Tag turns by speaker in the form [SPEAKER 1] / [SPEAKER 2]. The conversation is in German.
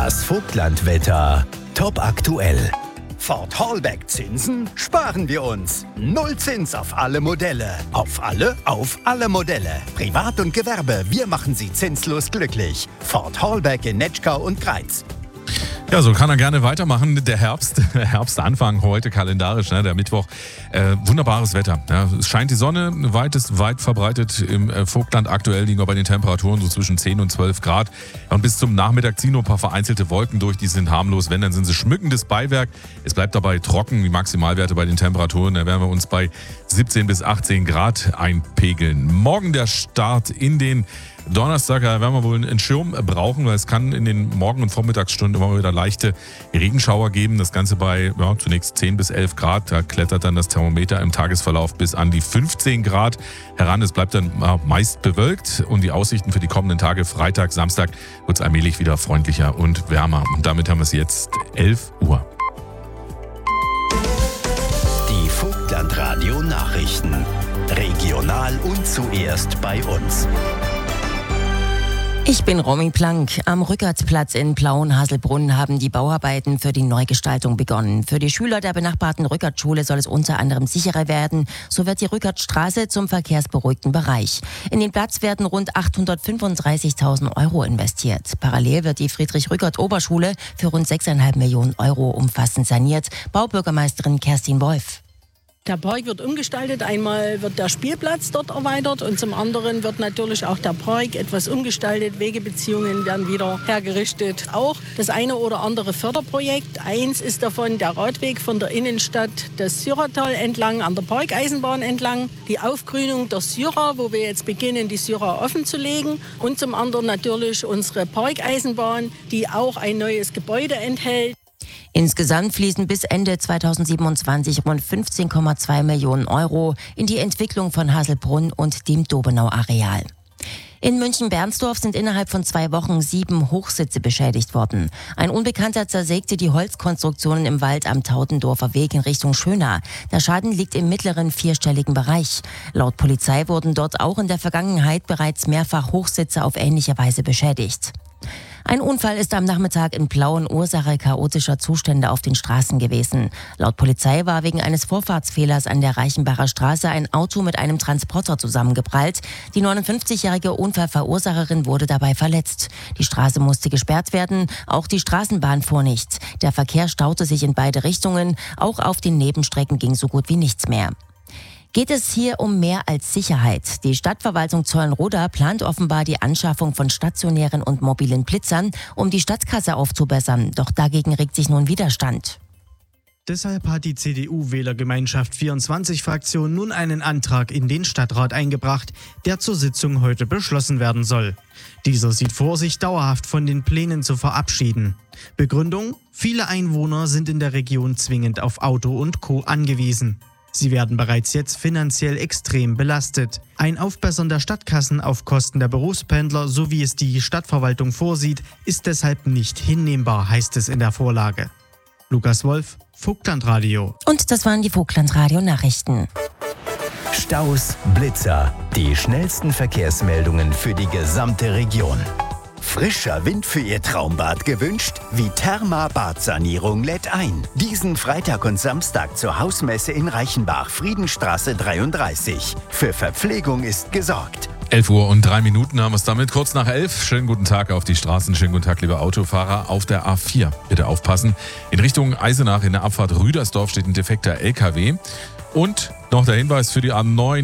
[SPEAKER 1] Das Vogtlandwetter. Top aktuell. Ford Hallback Zinsen sparen wir uns. Null Zins auf alle Modelle. Auf alle Modelle. Privat und Gewerbe, wir machen Sie zinslos glücklich. Ford Hallback in Netschkau und Greiz.
[SPEAKER 2] Ja, so kann er gerne weitermachen. Der Herbstanfang heute kalendarisch, der Mittwoch. Wunderbares Wetter. Ja, es scheint die Sonne, weit verbreitet im Vogtland. Aktuell liegen wir bei den Temperaturen so zwischen 10 und 12 Grad. Und bis zum Nachmittag ziehen nur ein paar vereinzelte Wolken durch, die sind harmlos. Wenn, dann sind sie schmückendes Beiwerk. Es bleibt dabei trocken. Die Maximalwerte bei den Temperaturen, da werden wir uns bei 17 bis 18 Grad einpegeln. Morgen der Start in den Donnerstag, da werden wir wohl einen Schirm brauchen, weil es kann in den Morgen- und Vormittagsstunden immer wieder leichte Regenschauer geben. Das Ganze bei zunächst 10 bis 11 Grad. Da klettert dann das Thermometer im Tagesverlauf bis an die 15 Grad heran. Es bleibt dann meist bewölkt und die Aussichten für die kommenden Tage, Freitag, Samstag, wird es allmählich wieder freundlicher und wärmer. Und damit haben wir es jetzt 11 Uhr.
[SPEAKER 1] Die Vogtlandradio Nachrichten. Regional und zuerst bei uns.
[SPEAKER 3] Ich bin Romy Plank. Am Rückertplatz in Plauen-Haselbrunn haben die Bauarbeiten für die Neugestaltung begonnen. Für die Schüler der benachbarten Rückertschule soll es unter anderem sicherer werden. So wird die Rückertstraße zum verkehrsberuhigten Bereich. In den Platz werden rund 835.000 € investiert. Parallel wird die Friedrich-Rückert-Oberschule für rund 6,5 Millionen € umfassend saniert. Baubürgermeisterin Kerstin Wolf.
[SPEAKER 4] Der Park wird umgestaltet. Einmal wird der Spielplatz dort erweitert und zum anderen wird natürlich auch der Park etwas umgestaltet. Wegebeziehungen werden wieder hergerichtet. Auch das eine oder andere Förderprojekt. Eins ist davon der Radweg von der Innenstadt des Syratal entlang, an der Parkeisenbahn entlang. Die Aufgrünung der Syra, wo wir jetzt beginnen, die Syra offen zu legen. Und zum anderen natürlich unsere Parkeisenbahn, die auch ein neues Gebäude enthält.
[SPEAKER 3] Insgesamt fließen bis Ende 2027 rund 15,2 Millionen € in die Entwicklung von Haselbrunn und dem Dobenau-Areal. In München-Bernsdorf sind innerhalb von 2 Wochen 7 Hochsitze beschädigt worden. Ein Unbekannter zersägte die Holzkonstruktionen im Wald am Tautendorfer Weg in Richtung Schönau. Der Schaden liegt im mittleren 4-stelligen Bereich. Laut Polizei wurden dort auch in der Vergangenheit bereits mehrfach Hochsitze auf ähnliche Weise beschädigt. Ein Unfall ist am Nachmittag in Plauen Ursache chaotischer Zustände auf den Straßen gewesen. Laut Polizei war wegen eines Vorfahrtsfehlers an der Reichenbacher Straße ein Auto mit einem Transporter zusammengeprallt. Die 59-jährige Unfallverursacherin wurde dabei verletzt. Die Straße musste gesperrt werden, auch die Straßenbahn fuhr nicht. Der Verkehr staute sich in beide Richtungen, auch auf den Nebenstrecken ging so gut wie nichts mehr. Geht es hier um mehr als Sicherheit? Die Stadtverwaltung Zollenroda plant offenbar die Anschaffung von stationären und mobilen Blitzern, um die Stadtkasse aufzubessern. Doch dagegen regt sich nun Widerstand.
[SPEAKER 5] Deshalb hat die CDU-Wählergemeinschaft 24-Fraktion nun einen Antrag in den Stadtrat eingebracht, der zur Sitzung heute beschlossen werden soll. Dieser sieht vor, sich dauerhaft von den Plänen zu verabschieden. Begründung: Viele Einwohner sind in der Region zwingend auf Auto und Co. angewiesen. Sie werden bereits jetzt finanziell extrem belastet. Ein Aufbessern der Stadtkassen auf Kosten der Berufspendler, so wie es die Stadtverwaltung vorsieht, ist deshalb nicht hinnehmbar, heißt es in der Vorlage. Lukas Wolf, Vogtlandradio.
[SPEAKER 3] Und das waren die Vogtlandradio-Nachrichten.
[SPEAKER 1] Staus, Blitzer. Die schnellsten Verkehrsmeldungen für die gesamte Region. Frischer Wind für Ihr Traumbad gewünscht? Viterma Badsanierung lädt ein. Diesen Freitag und Samstag zur Hausmesse in Reichenbach, Friedenstraße 33. Für Verpflegung ist gesorgt.
[SPEAKER 2] 11 Uhr und 3 Minuten haben wir es damit. Kurz nach 11. Schönen guten Tag auf die Straßen. Schönen guten Tag, liebe Autofahrer. Auf der A4 bitte aufpassen. In Richtung Eisenach in der Abfahrt Rüdersdorf steht ein defekter LKW. Und noch der Hinweis für die A9.